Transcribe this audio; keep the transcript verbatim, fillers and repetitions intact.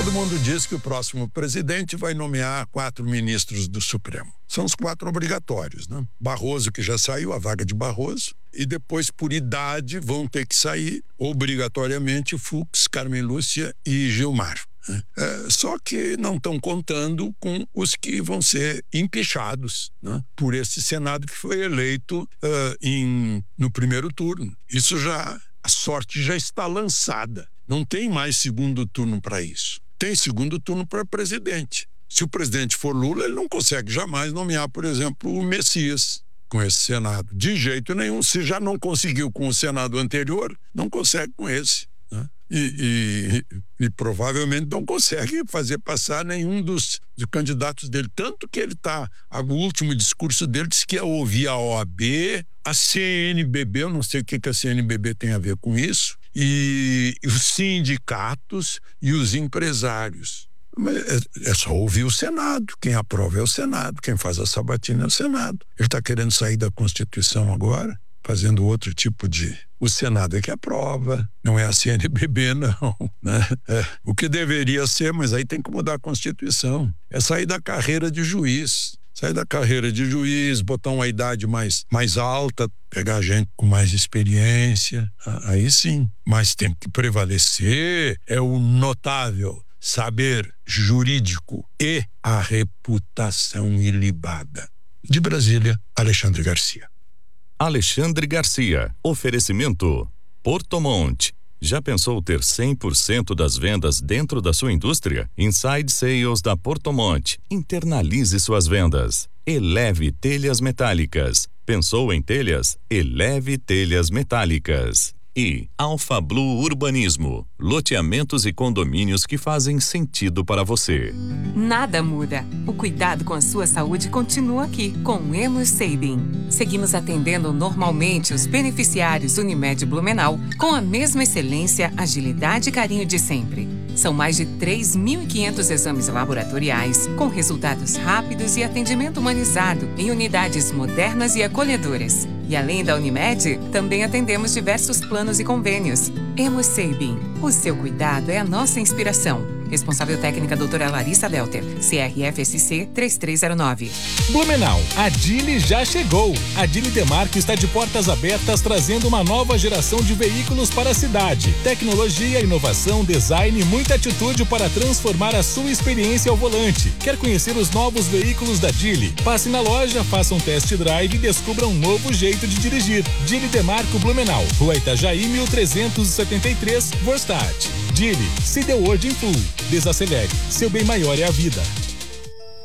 Todo mundo diz que o próximo presidente vai nomear quatro ministros do Supremo. São os quatro obrigatórios, né? Barroso, que já saiu, a vaga de Barroso, e depois, por idade, vão ter que sair, obrigatoriamente, Fux, Carmen Lúcia e Gilmar. É, só que não estão contando com os que vão ser empichados, né, por esse Senado que foi eleito uh, em, no primeiro turno. Isso já, a sorte já está lançada. Não tem mais segundo turno para isso. Tem segundo turno para presidente. Se o presidente for Lula, ele não consegue jamais nomear, por exemplo, o Messias com esse Senado. De jeito nenhum. Se já não conseguiu com o Senado anterior, não consegue com esse, né? E, e, e provavelmente não consegue fazer passar nenhum dos, dos candidatos dele. Tanto que ele está, o último discurso dele disse que ia ouvir a O A B, a C N B B, eu não sei o que, que a C N B B tem a ver com isso, e, e os sindicatos e os empresários. Mas é, é só ouvir o Senado. Quem aprova é o Senado, quem faz a sabatina é o Senado. Ele está querendo sair da Constituição agora, fazendo outro tipo de... O Senado é que aprova, não é a C N B B, não, né? É, o que deveria ser, mas aí tem que mudar a Constituição, é sair da carreira de juiz. Sair da carreira de juiz, botar uma idade mais, mais alta, pegar gente com mais experiência, aí sim. Mas tem que prevalecer é o notável saber jurídico e a reputação ilibada. De Brasília, Alexandre Garcia. Alexandre Garcia. Oferecimento Portomont. Já pensou ter cem por cento das vendas dentro da sua indústria? Inside Sales da Portomont. Internalize suas vendas. Eleve Telhas Metálicas. Pensou em telhas? Eleve Telhas Metálicas. E Alfa Blue Urbanismo. Loteamentos e condomínios que fazem sentido para você. Nada muda. O cuidado com a sua saúde continua aqui, com o Hemus Sabin. Seguimos atendendo normalmente os beneficiários Unimed Blumenau com a mesma excelência, agilidade e carinho de sempre. São mais de três mil e quinhentos exames laboratoriais, com resultados rápidos e atendimento humanizado em unidades modernas e acolhedoras. E além da Unimed, também atendemos diversos planos e convênios. Hemus Sabin. O seu cuidado é a nossa inspiração. Responsável técnica doutora Larissa Delter, C R F S C três três zero nove. Blumenau, a Dili já chegou. A Dili Demarco está de portas abertas, trazendo uma nova geração de veículos para a cidade. Tecnologia, inovação, design e muita atitude para transformar a sua experiência ao volante. Quer conhecer os novos veículos da Dili? Passe na loja, faça um test drive e descubra um novo jeito de dirigir. Dili Demarco Blumenau, Rua Itajaí mil trezentos e setenta e três, Vorstadt. Dili, see the world in full. Desacelere, seu bem maior é a vida.